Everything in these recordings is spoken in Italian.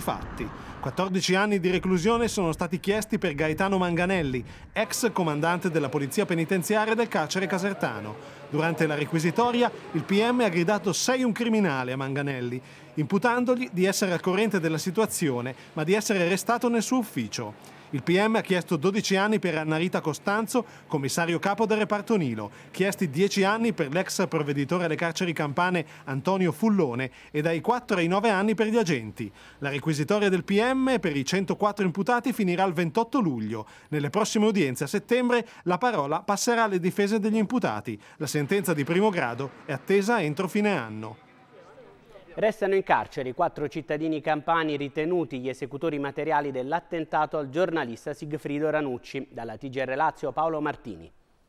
fatti. 14 anni di reclusione sono stati chiesti per Gaetano Manganelli, ex comandante della polizia penitenziaria del carcere casertano. Durante la requisitoria il PM ha gridato "sei un criminale" a Manganelli, imputandogli di essere al corrente della situazione ma di essere restato nel suo ufficio. Il PM ha chiesto 12 anni per Annarita Costanzo, commissario capo del reparto Nilo, chiesti 10 anni per l'ex provveditore alle carceri campane Antonio Fullone e dai 4 ai 9 anni per gli agenti. La requisitoria del PM per i 104 imputati finirà il 28 luglio. Nelle prossime udienze a settembre la parola passerà alle difese degli imputati. La sentenza di primo grado è attesa entro fine anno. Restano in carcere i 4 cittadini campani ritenuti gli esecutori materiali dell'attentato al giornalista Sigfrido Ranucci. Dalla TGR Lazio Paolo Martini.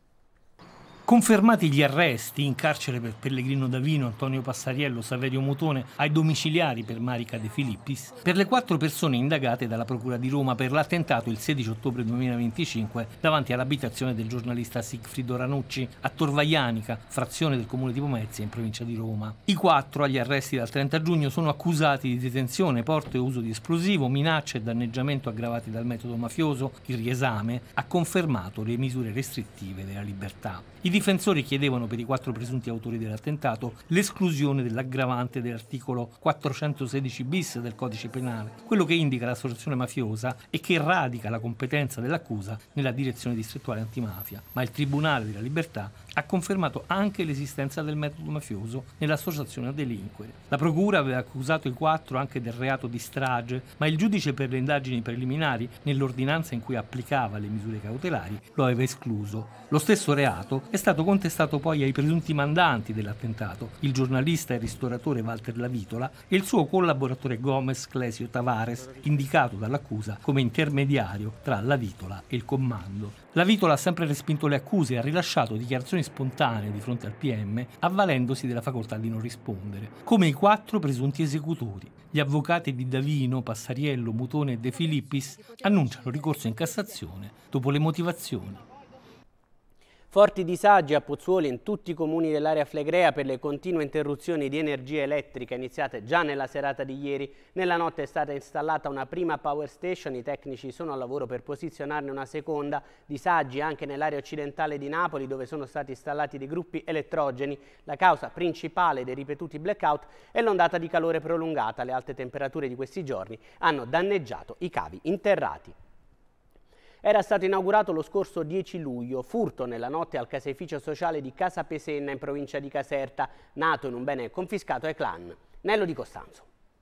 Confermati gli arresti in carcere per Pellegrino Davino, Antonio Passariello, Saverio Mutone, ai domiciliari per Marica De Filippis, per le 4 persone indagate dalla Procura di Roma per l'attentato il 16 ottobre 2025 davanti all'abitazione del giornalista Sigfrido Ranucci a Torvaianica, frazione del comune di Pomezia in provincia di Roma. I 4 agli arresti dal 30 giugno sono accusati di detenzione, porto e uso di esplosivo, minacce e danneggiamento aggravati dal metodo mafioso. Il riesame ha confermato le misure restrittive della libertà. I difensori chiedevano per i 4 presunti autori dell'attentato l'esclusione dell'aggravante dell'articolo 416 bis del codice penale, quello che indica l'associazione mafiosa e che radica la competenza dell'accusa nella direzione distrettuale antimafia. Ma il Tribunale della Libertà ha confermato anche l'esistenza del metodo mafioso nell'associazione a delinquere. La procura aveva accusato i 4 anche del reato di strage, ma il giudice per le indagini preliminari, nell'ordinanza in cui applicava le misure cautelari, lo aveva escluso. Lo stesso reato è stato contestato poi ai presunti mandanti dell'attentato, il giornalista e ristoratore Walter Lavitola e il suo collaboratore Gomez Clesio Tavares, indicato dall'accusa come intermediario tra Lavitola e il comando. Lavitola ha sempre respinto le accuse e ha rilasciato dichiarazioni spontanee di fronte al PM, avvalendosi della facoltà di non rispondere, come i 4 presunti esecutori. Gli avvocati di Davino, Passariello, Mutone e De Filippis annunciano ricorso in Cassazione dopo le motivazioni. Forti disagi a Pozzuoli in tutti i comuni dell'area flegrea per le continue interruzioni di energia elettrica iniziate già nella serata di ieri. Nella notte è stata installata una prima power station, i tecnici sono al lavoro per posizionarne una seconda. Disagi anche nell'area occidentale di Napoli dove sono stati installati dei gruppi elettrogeni. La causa principale dei ripetuti blackout è l'ondata di calore prolungata. Le alte temperature di questi giorni hanno danneggiato i cavi interrati. Era stato inaugurato lo scorso 10 luglio, furto nella notte al caseificio sociale di Casa Pesenna in provincia di Caserta, nato in un bene confiscato ai clan. Nello di Costanzo.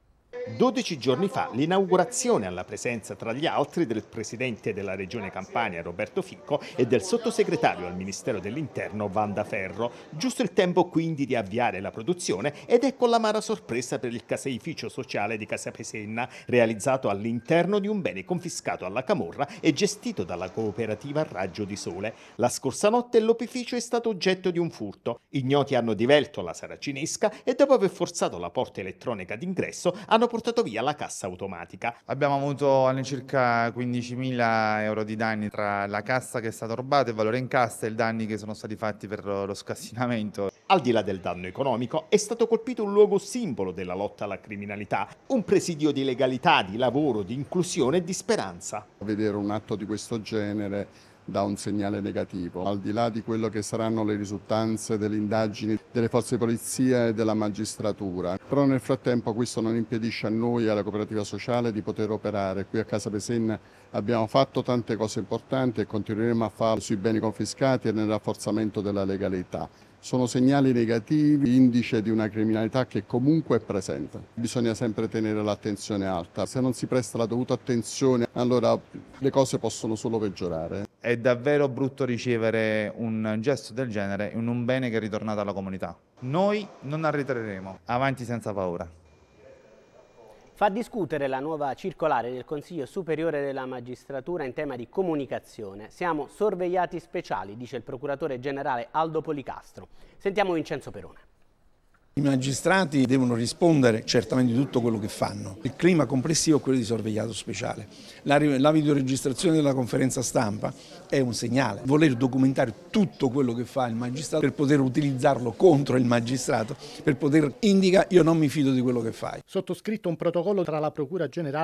12 giorni fa l'inaugurazione alla presenza tra gli altri del presidente della regione Campania Roberto Fico e del sottosegretario al Ministero dell'Interno Wanda Ferro. Giusto il tempo quindi di avviare la produzione ed ecco l'amara sorpresa per il caseificio sociale di Casa Pesenna, realizzato all'interno di un bene confiscato alla camorra e gestito dalla cooperativa Raggio di Sole. La scorsa notte l'opificio è stato oggetto di un furto. Ignoti hanno divelto la saracinesca e dopo aver forzato la porta elettronica d'ingresso hanno portato via la cassa automatica. Abbiamo avuto all'incirca 15.000 euro di danni tra la cassa che è stata rubata, il valore in cassa e i danni che sono stati fatti per lo scassinamento. Al di là del danno economico è stato colpito un luogo simbolo della lotta alla criminalità, un presidio di legalità, di lavoro, di inclusione e di speranza. Vedere un atto di questo genere dà un segnale negativo, al di là di quello che saranno le risultanze delle indagini delle forze di polizia e della magistratura. Però nel frattempo questo non impedisce a noi e alla cooperativa sociale di poter operare. Qui a Casa Pesenna abbiamo fatto tante cose importanti e continueremo a farlo sui beni confiscati e nel rafforzamento della legalità. Sono segnali negativi, indice di una criminalità che comunque è presente. Bisogna sempre tenere l'attenzione alta. Se non si presta la dovuta attenzione, allora le cose possono solo peggiorare. È davvero brutto ricevere un gesto del genere in un bene che è ritornato alla comunità. Noi non arretreremo, avanti senza paura. Fa discutere la nuova circolare del Consiglio Superiore della Magistratura in tema di comunicazione. Siamo sorvegliati speciali, dice il procuratore generale Aldo Policastro. Sentiamo Vincenzo Perone. I magistrati devono rispondere certamente di tutto quello che fanno. Il clima complessivo è quello di sorvegliato speciale. La videoregistrazione della conferenza stampa è un segnale. Voler documentare tutto quello che fa il magistrato per poter utilizzarlo contro il magistrato, per poter indicare io non mi fido di quello che fai. Sottoscritto un protocollo tra la Procura Generale